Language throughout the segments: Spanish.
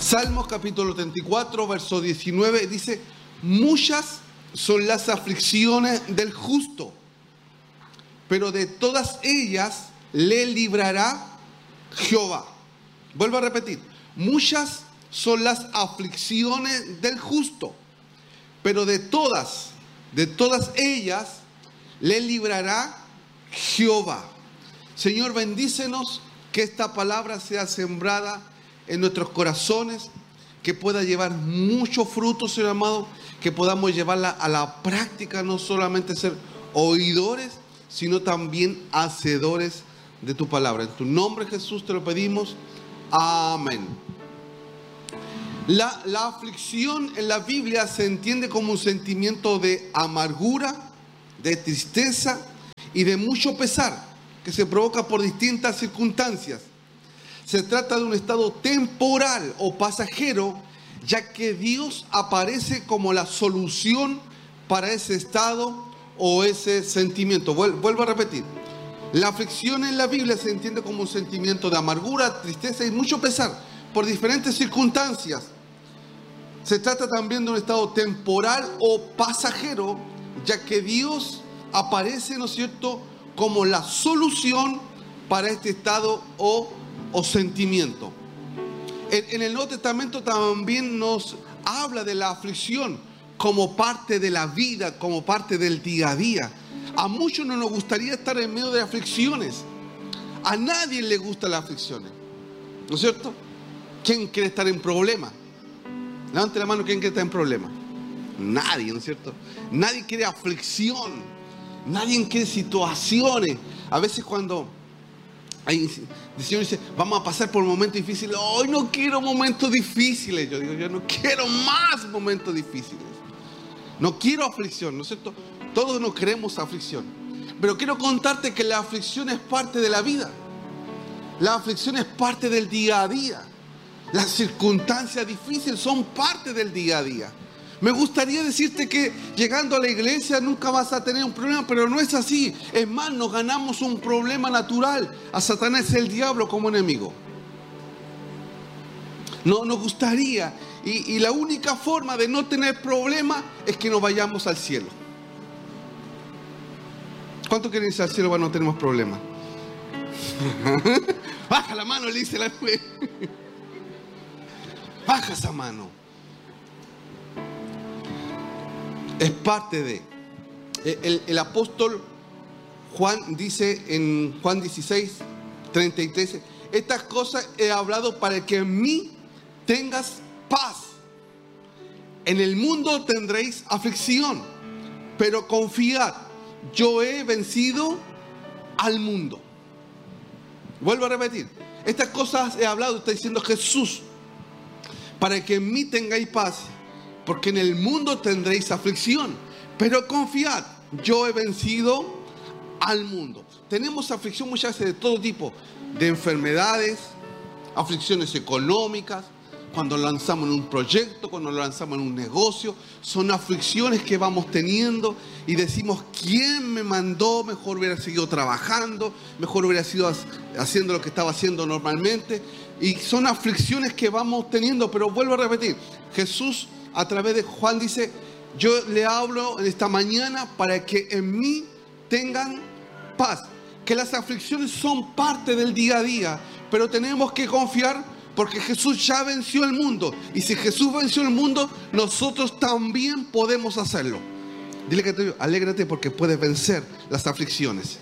Salmos capítulo 34, verso 19, dice: muchas son las aflicciones del justo, pero de todas ellas le librará Jehová. Vuelvo a repetir: muchas son las aflicciones del justo, pero de todas ellas le librará Jehová. Señor, bendícenos, que esta palabra sea sembrada en nuestros corazones, que pueda llevar mucho fruto, Señor amado, que podamos llevarla a la práctica, no solamente ser oidores, sino también hacedores de tu palabra. En tu nombre, Jesús, te lo pedimos. Amén. La aflicción en la Biblia se entiende como un sentimiento de amargura, de tristeza y de mucho pesar que se provoca por distintas circunstancias. Se trata de un estado temporal o pasajero, ya que Dios aparece como la solución para ese estado o ese sentimiento. Vuelvo a repetir: la aflicción en la Biblia se entiende como un sentimiento de amargura, tristeza y mucho pesar por diferentes circunstancias. Se trata también de un estado temporal o pasajero, ya que Dios aparece, ¿no es cierto?, como la solución para este estado o sentimiento. En el Nuevo Testamento también nos habla de la aflicción como parte de la vida, como parte del día a día. A muchos no nos gustaría estar en medio de aflicciones. A nadie le gustan las aflicciones, ¿no es cierto? ¿Quién quiere estar en problemas? Levante la mano, ¿quién quiere estar en problemas? Nadie, ¿no es cierto? Nadie quiere aflicción. Nadie quiere situaciones. A veces cuando el Señor dice: vamos a pasar por momentos difíciles. Hoy no quiero momentos difíciles. Yo digo: yo no quiero más momentos difíciles. No quiero aflicción, ¿no es cierto? Todos no queremos aflicción. Pero quiero contarte que la aflicción es parte de la vida. La aflicción es parte del día a día. Las circunstancias difíciles son parte del día a día. Me gustaría decirte que llegando a la iglesia nunca vas a tener un problema, pero no es así. Es más, nos ganamos un problema natural. A Satanás, el diablo, como enemigo. No nos gustaría. Y la única forma de no tener problema es que nos vayamos al cielo. ¿Cuánto quieren irse al cielo cuando no tenemos problemas? Baja la mano, le dice la nube. Baja esa mano. Es parte de... El apóstol Juan dice en Juan 16, 33: estas cosas he hablado para que en mí tengas paz. En el mundo tendréis aflicción, pero confiad, yo he vencido al mundo. Vuelvo a repetir: estas cosas he hablado, está diciendo Jesús, para que en mí tengáis paz. Porque en el mundo tendréis aflicción, pero confiad, yo he vencido al mundo. Tenemos aflicción muchas veces de todo tipo, de enfermedades, aflicciones económicas, cuando lanzamos en un proyecto, cuando lanzamos en un negocio. Son aflicciones que vamos teniendo y decimos: ¿quién me mandó? Mejor hubiera seguido trabajando, mejor hubiera sido haciendo lo que estaba haciendo normalmente. Y son aflicciones que vamos teniendo, pero vuelvo a repetir: Jesús, a través de Juan, dice: yo le hablo en esta mañana para que en mí tengan paz. Que las aflicciones son parte del día a día, pero tenemos que confiar porque Jesús ya venció el mundo. Y si Jesús venció el mundo, nosotros también podemos hacerlo. Dile que te alégrate porque puedes vencer las aflicciones.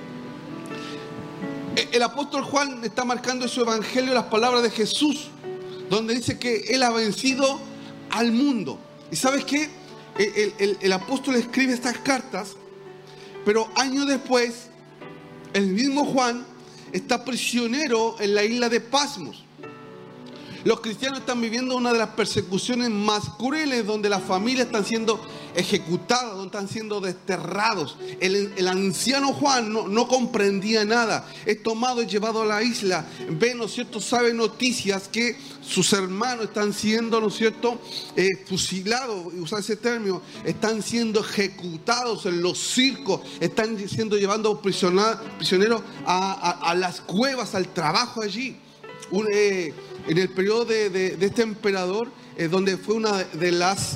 El apóstol Juan está marcando en su evangelio las palabras de Jesús, donde dice que Él ha vencido al mundo. ¿Y sabes qué? El apóstol escribe estas cartas, pero años después, el mismo Juan está prisionero en la isla de Patmos. Los cristianos están viviendo una de las persecuciones más crueles, donde las familias están siendo ejecutadas, donde están siendo desterrados. El anciano Juan no comprendía nada. Es tomado y llevado a la isla. Ve, ¿no es cierto?, sabe noticias que sus hermanos están siendo, ¿no es cierto?, fusilados, usar ese término. Están siendo ejecutados en los circos. Están siendo llevando prisioneros a las cuevas, al trabajo allí. en el periodo de este emperador, donde fue una de las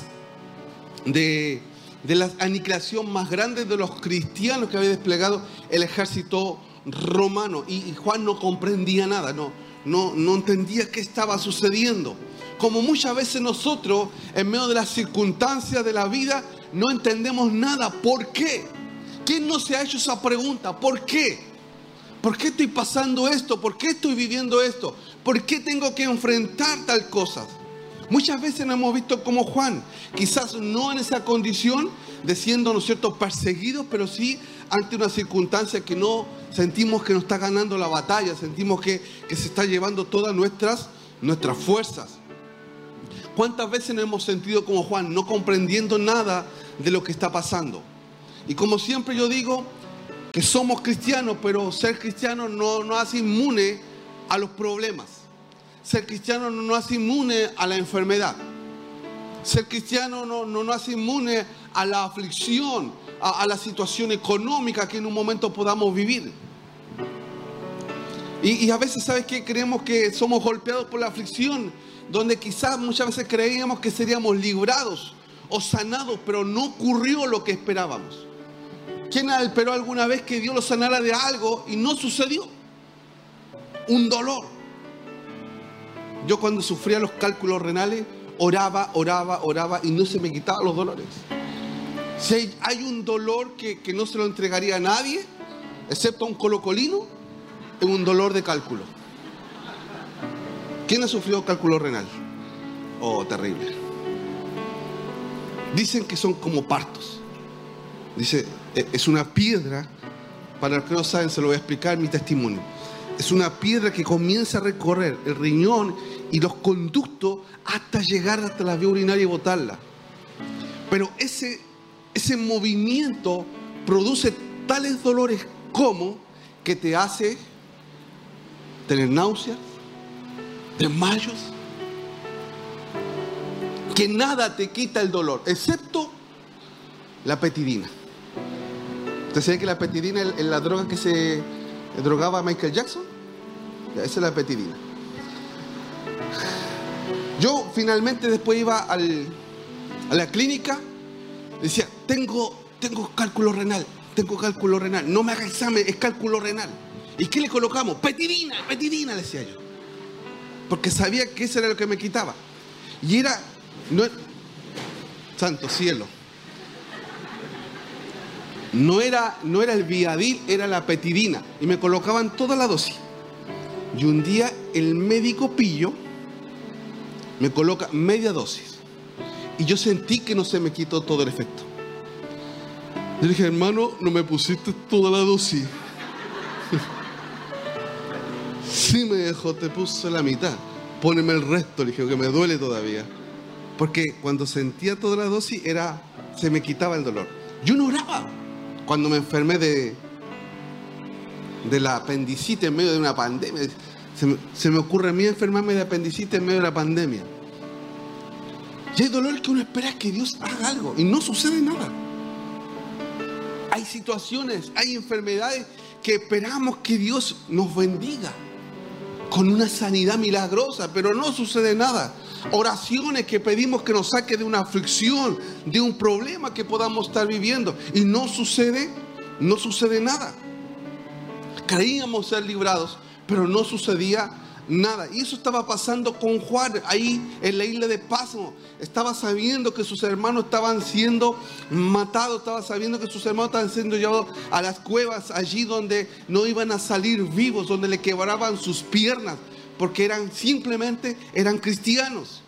aniquilación más grandes de los cristianos que había desplegado el ejército romano. Y Juan no comprendía nada, no entendía qué estaba sucediendo. Como muchas veces nosotros, en medio de las circunstancias de la vida, no entendemos nada. ¿Por qué? ¿Quién no se ha hecho esa pregunta? ¿Por qué? ¿Por qué estoy pasando esto? ¿Por qué estoy viviendo esto? ¿Por qué tengo que enfrentar tal cosa? Muchas veces nos hemos visto como Juan, quizás no en esa condición de siendo, ¿no es cierto?, perseguidos, pero sí ante una circunstancia que no sentimos que nos está ganando la batalla, sentimos que se está llevando todas nuestras fuerzas. ¿Cuántas veces nos hemos sentido como Juan, no comprendiendo nada de lo que está pasando? Y como siempre yo digo, que somos cristianos, pero ser cristiano no nos hace inmune a los problemas. Ser cristiano no nos hace inmune a la enfermedad. Ser cristiano no nos hace inmune a la aflicción, a la situación económica que en un momento podamos vivir. Y a veces, ¿sabes qué? Creemos que somos golpeados por la aflicción, donde quizás muchas veces creíamos que seríamos librados o sanados, pero no ocurrió lo que esperábamos. ¿Quién esperó alguna vez que Dios lo sanara de algo y no sucedió? Un dolor. Yo cuando sufría los cálculos renales, oraba y no se me quitaban los dolores. Si hay un dolor que no se lo entregaría a nadie, excepto a un colocolino, es un dolor de cálculo. ¿Quién ha sufrido cálculo renal? Oh, terrible. Dicen que son como partos. Dice, es una piedra, para los que no saben se lo voy a explicar en mi testimonio. Es una piedra que comienza a recorrer el riñón y los conductos hasta llegar hasta la vía urinaria y botarla. Pero ese movimiento produce tales dolores como que te hace tener náuseas, desmayos, que nada te quita el dolor, excepto la petidina. ¿Usted sabe que la petidina es la droga que se drogaba a Michael Jackson? Esa es la petidina. Yo finalmente después iba a la clínica, decía, tengo cálculo renal, no me haga examen, es cálculo renal. ¿Y qué le colocamos? Petidina, le decía yo. Porque sabía que eso era lo que me quitaba. Y santo cielo. No era el Viadil, era la petidina. Y me colocaban toda la dosis. Y un día el médico pillo me coloca media dosis. Y yo sentí que no se me quitó todo el efecto. Yo dije, hermano, no me pusiste toda la dosis. Sí me dejó, te puse la mitad. Póneme el resto, le dije, que me duele todavía. Porque cuando sentía toda la dosis se me quitaba el dolor. Yo no oraba. Cuando me enfermé de la apendicitis en medio de una pandemia, se me ocurre a mí enfermarme de apendicitis en medio de la pandemia. Y hay dolor que uno espera que Dios haga algo y no sucede nada. Hay situaciones, hay enfermedades que esperamos que Dios nos bendiga con una sanidad milagrosa, pero no sucede nada. Oraciones que pedimos que nos saque de una aflicción, de un problema que podamos estar viviendo, y no sucede nada. Creíamos ser librados, pero no sucedía nada. Y eso estaba pasando con Juan ahí en la isla de Patmos. Estaba sabiendo que sus hermanos estaban siendo matados, estaba sabiendo que sus hermanos estaban siendo llevados a las cuevas, allí donde no iban a salir vivos, donde le quebraban sus piernas, porque simplemente eran cristianos.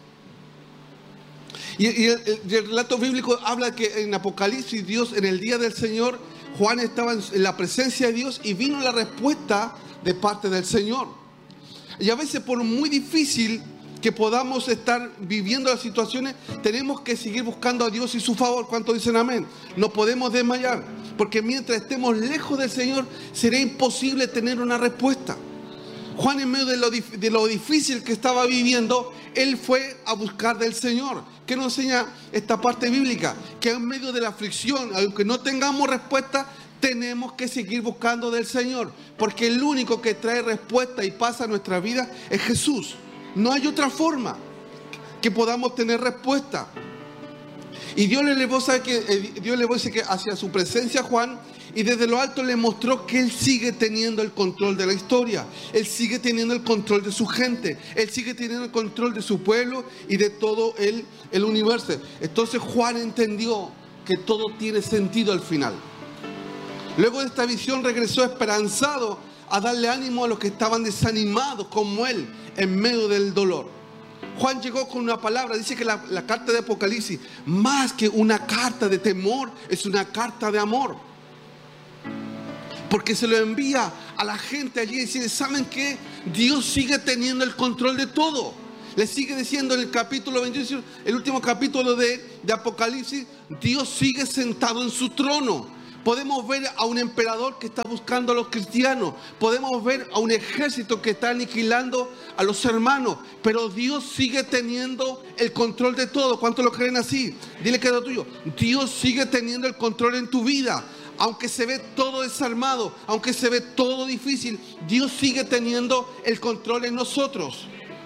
Y el relato bíblico habla que en Apocalipsis, Dios, en el día del Señor, Juan estaba en la presencia de Dios y vino la respuesta de parte del Señor. Y a veces, por muy difícil que podamos estar viviendo las situaciones, tenemos que seguir buscando a Dios y su favor. ¿Cuántos dicen amén? No podemos desmayar, porque mientras estemos lejos del Señor, será imposible tener una respuesta. Juan, en medio de lo difícil que estaba viviendo, él fue a buscar del Señor. ¿Qué nos enseña esta parte bíblica? Que en medio de la aflicción, aunque no tengamos respuesta, Tenemos que seguir buscando del Señor, porque el único que trae respuesta y paz a nuestra vida es Jesús. No hay otra forma que podamos tener respuesta. Y Dios le elevó, Dios le dice que hacia su presencia a Juan, y desde lo alto le mostró que Él sigue teniendo el control de la historia. Él sigue teniendo el control de su gente. Él sigue teniendo el control de su pueblo y de todo el universo. Entonces Juan entendió que todo tiene sentido al final. Luego de esta visión regresó esperanzado a darle ánimo a los que estaban desanimados como él en medio del dolor. Juan llegó con una palabra. Dice que la carta de Apocalipsis, más que una carta de temor, es una carta de amor. Porque se lo envía a la gente allí y dice: ¿saben qué? Dios sigue teniendo el control de todo. Le sigue diciendo en el capítulo 21, el último capítulo de Apocalipsis, Dios sigue sentado en su trono. Podemos ver a un emperador que está buscando a los cristianos. Podemos ver a un ejército que está aniquilando a los hermanos. Pero Dios sigue teniendo el control de todo. ¿Cuántos lo creen así? Dile que es lo tuyo. Dios sigue teniendo el control en tu vida. Aunque se ve todo desarmado, aunque se ve todo difícil, Dios sigue teniendo el control en nosotros.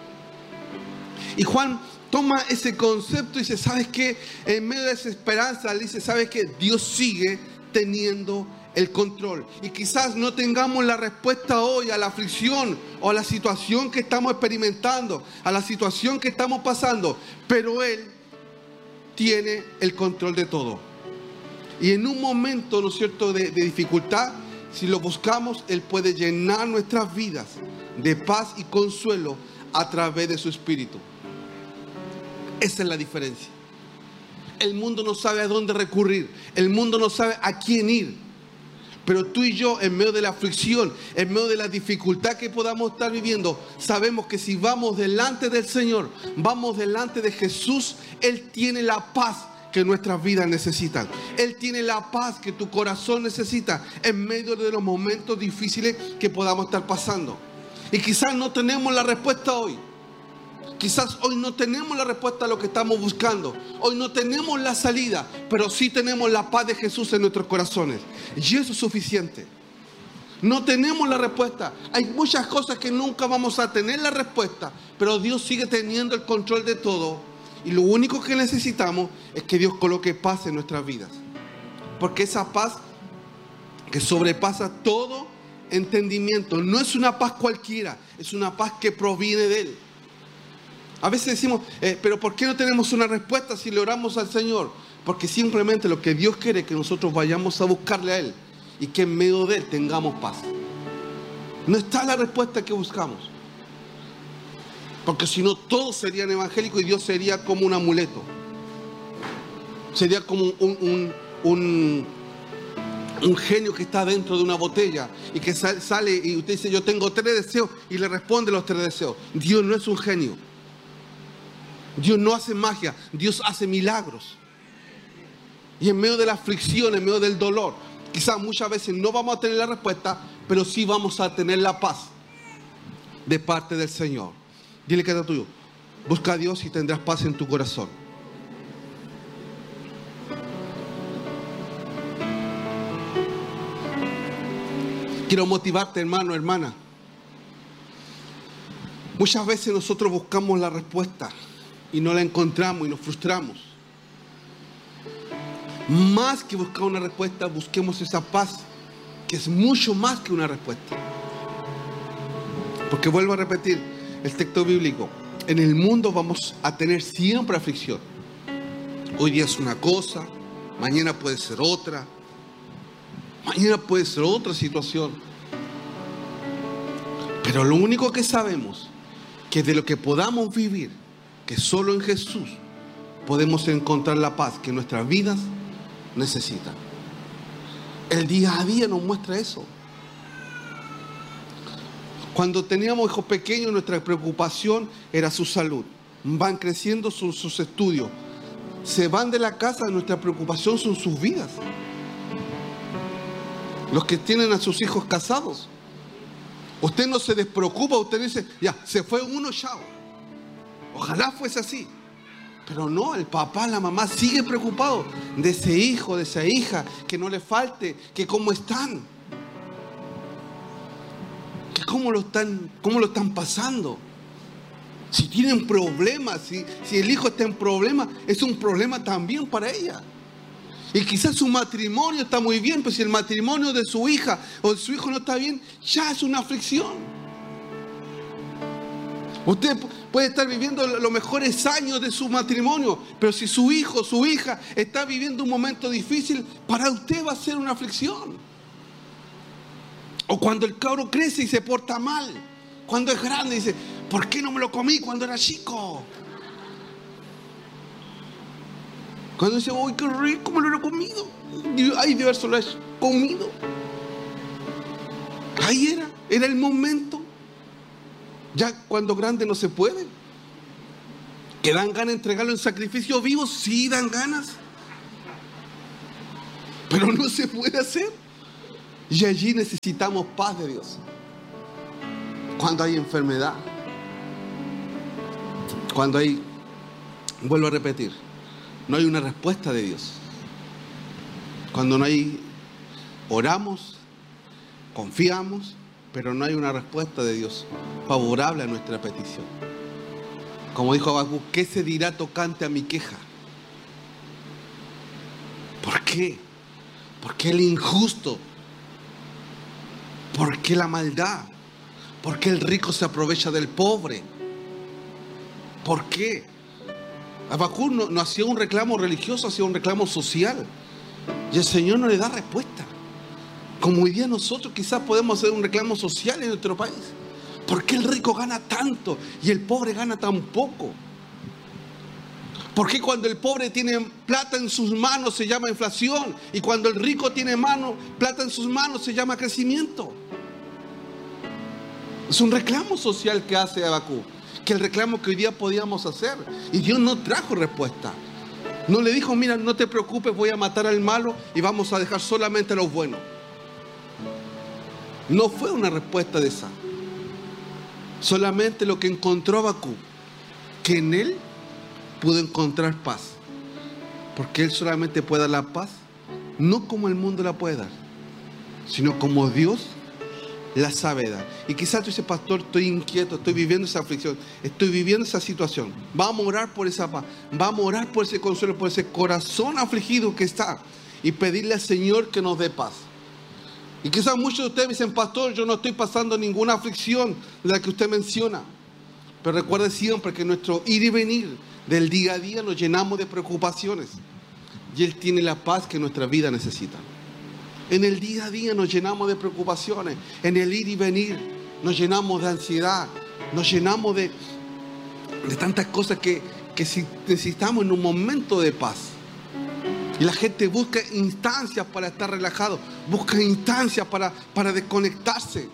Y Juan toma ese concepto y dice: ¿sabes qué? En medio de esa esperanza, le dice: ¿sabes qué? Dios sigue teniendo el control. Y quizás no tengamos la respuesta hoy a la aflicción o a la situación que estamos experimentando, a la situación que estamos pasando, pero Él tiene el control de todo. Y en un momento, ¿no es cierto?, de dificultad, si lo buscamos, Él puede llenar nuestras vidas de paz y consuelo a través de su Espíritu. Esa es la diferencia. El mundo no sabe a dónde recurrir. El mundo no sabe a quién ir. Pero tú y yo, en medio de la aflicción, en medio de la dificultad que podamos estar viviendo, sabemos que si vamos delante del Señor, vamos delante de Jesús, Él tiene la paz que nuestras vidas necesitan. Él tiene la paz que tu corazón necesita en medio de los momentos difíciles que podamos estar pasando. Y quizás no tenemos la respuesta hoy. Quizás hoy no tenemos la respuesta a lo que estamos buscando. Hoy no tenemos la salida, pero sí tenemos la paz de Jesús en nuestros corazones. Y eso es suficiente. No tenemos la respuesta. Hay muchas cosas que nunca vamos a tener la respuesta, pero Dios sigue teniendo el control de todo. Y lo único que necesitamos es que Dios coloque paz en nuestras vidas. Porque esa paz que sobrepasa todo entendimiento, no es una paz cualquiera, es una paz que proviene de Él. A veces decimos, pero ¿por qué no tenemos una respuesta si le oramos al Señor? Porque simplemente lo que Dios quiere es que nosotros vayamos a buscarle a Él y que en medio de Él tengamos paz. No está la respuesta que buscamos. Porque si no, todos serían evangélicos y Dios sería como un amuleto. Sería como un genio que está dentro de una botella y que sale y usted dice: yo tengo 3 deseos, y le responde los 3 deseos. Dios no es un genio. Dios no hace magia. Dios hace milagros. Y en medio de la aflicción, en medio del dolor, quizás muchas veces no vamos a tener la respuesta, pero sí vamos a tener la paz de parte del Señor. Dile que está tuyo: busca a Dios y tendrás paz en tu corazón. Quiero motivarte, hermano, hermana. Muchas veces nosotros buscamos la respuesta y no la encontramos y nos frustramos. Más que buscar una respuesta, busquemos esa paz, que es mucho más que una respuesta. Porque vuelvo a repetir el texto bíblico: en el mundo vamos a tener siempre aflicción. Hoy día es una cosa, mañana puede ser otra, mañana puede ser otra situación. Pero lo único que sabemos, que de lo que podamos vivir, que solo en Jesús podemos encontrar la paz que nuestras vidas necesitan. El día a día nos muestra eso. Cuando teníamos hijos pequeños, nuestra preocupación era su salud. Van creciendo sus estudios. Se van de la casa, nuestra preocupación son sus vidas. Los que tienen a sus hijos casados, usted no se despreocupa, usted dice: ya, se fue uno, chao. Ojalá fuese así. Pero no, el papá, la mamá sigue preocupado de ese hijo, de esa hija, que no le falte, que cómo están, que cómo lo están pasando. Si tienen problemas, si el hijo está en problemas, es un problema también para ella. Y quizás su matrimonio está muy bien, pero si el matrimonio de su hija o de su hijo no está bien, ya es una aflicción. Usted puede estar viviendo los mejores años de su matrimonio, pero si su hijo o su hija está viviendo un momento difícil, para usted va a ser una aflicción. O cuando el cabro crece y se porta mal, cuando es grande dice, ¿por qué no me lo comí cuando era chico? Cuando dice, uy, qué rico, me lo he comido. Ay, de haberse lo he comido. Ahí era el momento. Ya cuando grande no se puede. ¿Que dan ganas de entregarlo en sacrificio vivo? Sí, dan ganas. Pero no se puede hacer. Y allí necesitamos paz de Dios. Cuando hay enfermedad. Cuando hay, vuelvo a repetir, no hay una respuesta de Dios. Cuando no hay, oramos, confiamos, pero no hay una respuesta de Dios favorable a nuestra petición. Como dijo Habacuc, ¿qué se dirá tocante a mi queja? ¿Por qué? ¿Por qué el injusto? ¿Por qué la maldad? ¿Por qué el rico se aprovecha del pobre? ¿Por qué? Habacuc no hacía un reclamo religioso, hacía un reclamo social. Y el Señor no le da respuesta. Como hoy día nosotros quizás podemos hacer un reclamo social en nuestro país. ¿Por qué el rico gana tanto y el pobre gana tan poco? ¿Por qué cuando el pobre tiene plata en sus manos se llama inflación? Y cuando el rico tiene plata en sus manos se llama crecimiento. Es un reclamo social que hace Habacuc, que el reclamo que hoy día podíamos hacer. Y Dios no trajo respuesta. No le dijo, mira, no te preocupes, voy a matar al malo y vamos a dejar solamente a los buenos. No fue una respuesta de esa. Solamente lo que encontró Habacuc, que en él pudo encontrar paz. Porque él solamente puede dar la paz, no como el mundo la puede dar, sino como Dios la sabe dar. Y quizás tú dices, pastor, estoy inquieto, estoy viviendo esa aflicción, estoy viviendo esa situación. Vamos a orar por esa paz, vamos a orar por ese consuelo, por ese corazón afligido que está, y pedirle al Señor que nos dé paz. Y quizás muchos de ustedes dicen, pastor, yo no estoy pasando ninguna aflicción de la que usted menciona. Pero recuerde siempre que en nuestro ir y venir del día a día nos llenamos de preocupaciones. Y Él tiene la paz que nuestra vida necesita. En el día a día nos llenamos de preocupaciones. En el ir y venir nos llenamos de ansiedad. Nos llenamos de tantas cosas que si necesitamos en un momento de paz. Y la gente busca instancias para estar relajado. Busca instancias para desconectarse.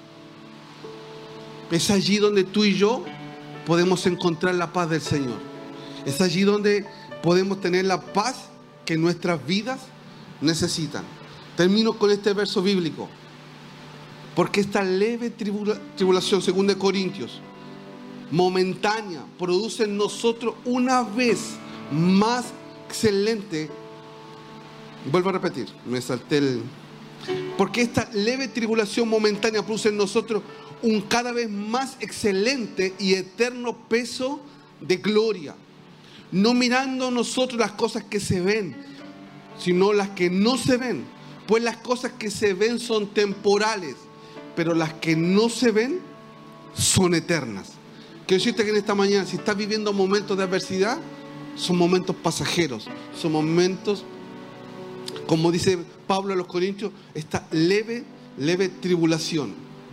Es allí donde tú y yo podemos encontrar la paz del Señor. Es allí donde podemos tener la paz que nuestras vidas necesitan. Termino con este verso bíblico. Porque esta leve tribulación, según de Corintios, momentánea, produce en nosotros una vez más excelente. Vuelvo a repetir, me salté porque esta leve tribulación momentánea produce en nosotros un cada vez más excelente y eterno peso de gloria. No mirando nosotros las cosas que se ven, sino las que no se ven. Pues las cosas que se ven son temporales, pero las que no se ven son eternas. Quiero decirte que en esta mañana, si estás viviendo momentos de adversidad, son momentos pasajeros, son momentos, como dice Pablo a los Corintios, esta leve tribulación.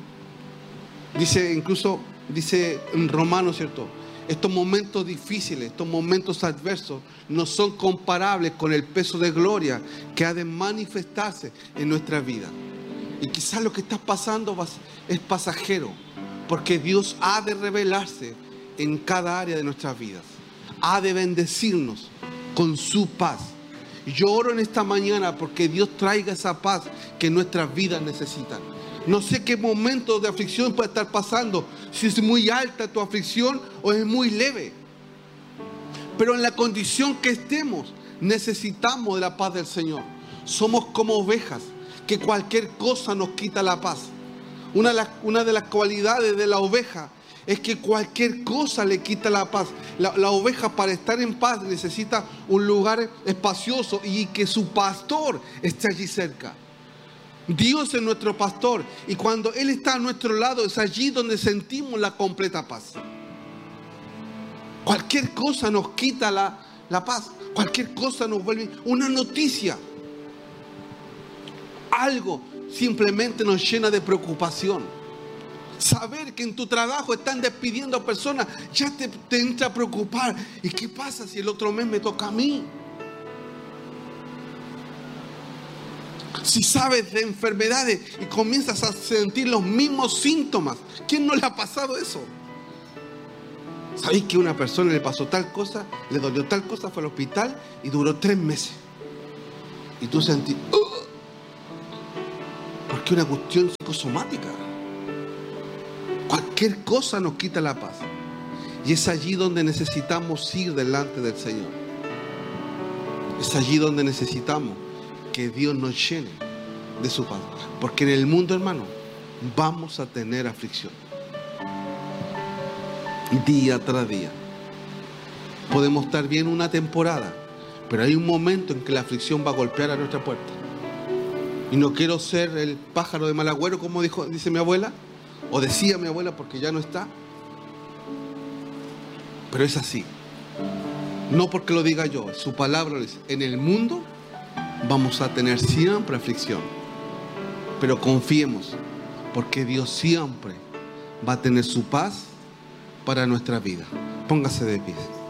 Dice en Romanos, ¿cierto? Estos momentos difíciles, estos momentos adversos no son comparables con el peso de gloria que ha de manifestarse en nuestra vida. Y quizás lo que estás pasando es pasajero, porque Dios ha de revelarse en cada área de nuestras vidas. Ha de bendecirnos con su paz. Yo oro en esta mañana porque Dios traiga esa paz que nuestras vidas necesitan. No sé qué momento de aflicción puede estar pasando, si es muy alta tu aflicción o es muy leve. Pero en la condición que estemos, necesitamos de la paz del Señor. Somos como ovejas, que cualquier cosa nos quita la paz. Una de las cualidades de la oveja es que cualquier cosa le quita la paz. La oveja, para estar en paz, necesita un lugar espacioso y que su pastor esté allí cerca. Dios es nuestro pastor, y cuando Él está a nuestro lado, es allí donde sentimos la completa paz. Cualquier cosa nos quita la paz. Cualquier cosa nos vuelve una noticia. Algo simplemente nos llena de preocupación. Saber que en tu trabajo están despidiendo a personas ya te entra a preocupar. ¿Y qué pasa si el otro mes me toca a mí? Si sabes de enfermedades y comienzas a sentir los mismos síntomas, ¿quién no le ha pasado eso? ¿Sabéis que a una persona le pasó tal cosa, le dolió tal cosa, fue al hospital y duró 3 meses? Y tú sentís, porque una cuestión psicosomática. Cualquier cosa nos quita la paz. Y es allí donde necesitamos ir delante del Señor. Es allí donde necesitamos que Dios nos llene de su paz. Porque en el mundo, hermano, vamos a tener aflicción. Día tras día. Podemos estar bien una temporada, pero hay un momento en que la aflicción va a golpear a nuestra puerta. Y no quiero ser el pájaro de mal agüero, como dice mi abuela, o decía mi abuela, porque ya no está. Pero es así. No porque lo diga yo, su palabra dice: en el mundo vamos a tener siempre aflicción. Pero confiemos, porque Dios siempre va a tener su paz para nuestra vida. Póngase de pie.